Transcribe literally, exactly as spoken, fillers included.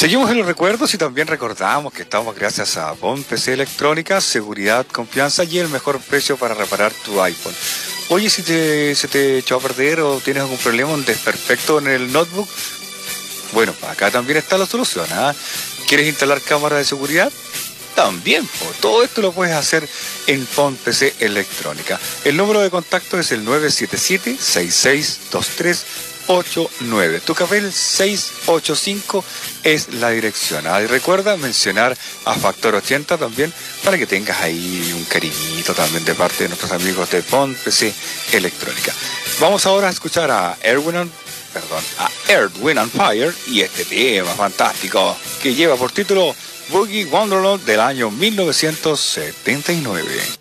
Seguimos en los recuerdos y también recordamos que estamos gracias a Bond P C Electrónica, seguridad, confianza y el mejor precio para reparar tu iPhone. Oye, si te, se te echó a perder o tienes algún problema, un desperfecto en el notebook, bueno, acá también está la solución, ¿ah? ¿Quieres instalar cámara de seguridad? También, pues, todo esto lo puedes hacer en Bond P C Electrónica. El número de contacto es el nueve siete siete, seis seis dos tres ocho nueve. Tucapel seiscientos ochenta y cinco es la dirección. Ah, y recuerda mencionar a Factor ochenta también para que tengas ahí un cariñito también de parte de nuestros amigos de Bond P C Electrónica. Vamos ahora a escuchar a Erwin and, perdón, a Earth, Wind and Fire y este tema fantástico que lleva por título Boogie Wonderland del año mil novecientos setenta y nueve.